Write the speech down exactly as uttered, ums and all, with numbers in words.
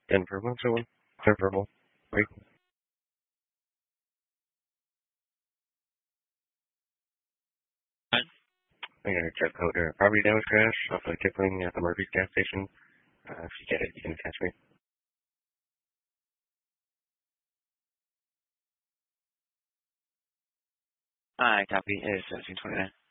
Denver one oh one. Clear verbal. Wait. I'm going to check code or property damage crash off of Kipling at the Murphy's gas station. Uh, if you get it, you can catch me. I copy. It is seventeen twenty-nine.